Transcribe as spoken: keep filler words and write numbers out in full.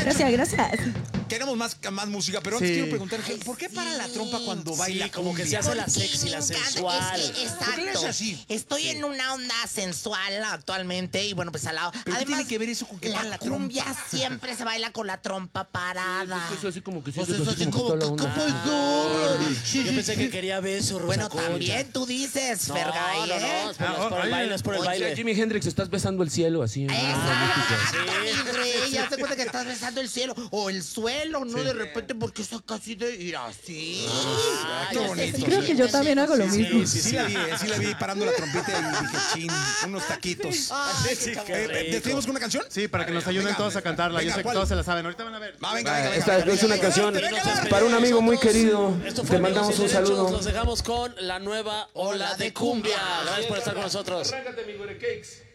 Gracias, gracias. Queremos más, más música, pero antes Sí. quiero preguntar, ¿por qué para la trompa cuando baila Sí, como que se cumbia? hace la Porque sexy, me la encanta, sensual. es que- exacto. ¿Por qué le haces así? Estoy en una onda sensual actualmente y bueno, pues al lado. ¿Pero qué Además, tiene que ver eso con que la baila la trompa? cumbia siempre se baila con la trompa parada. Eso así como que sí, O sea, eso es así así como como, que ¿qué está la onda. pasó? Yo pensé que quería beso, Rosa Bueno, Concha. también tú dices, No, Fergay, no, ¿eh? no, es por, Ah, es por el oye, baile, es por el oye, baile. Jimi Hendrix, estás besando el cielo así. Exacto, mi rey, ya te cuenta que estás besando el cielo o el suelo, ¿no? De repente, porque eso casi de ir así. Ah, Qué ya bonito. sé. Creo que yo también hago lo Sí, mismo. sí, Sí, sí. la vi, eh, sí la vi parando la trompita y dije, chin, unos taquitos. Ay, Sí, qué qué Eh, rico. ¿Despedimos con una canción? Sí, para que nos Venga, ayuden venga. todos a cantarla. Venga, Yo sé que ¿cuál? todos se la saben. Ahorita van a ver. Va, venga, venga, venga. Esta es una canción Venga, venga. para un amigo muy querido. Esto fue Te mandamos Amigos un y Derechos. saludo. Los dejamos con la nueva ola de cumbia. Gracias por estar con nosotros. Arráncate, mi güere cakes.